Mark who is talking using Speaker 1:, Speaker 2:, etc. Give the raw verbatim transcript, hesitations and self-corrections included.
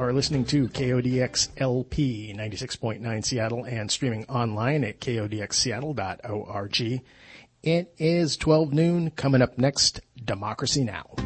Speaker 1: are listening to K O D X L P ninety-six point nine Seattle and streaming online at K O D X Seattle dot org. It is twelve noon. Coming up next, Democracy Now!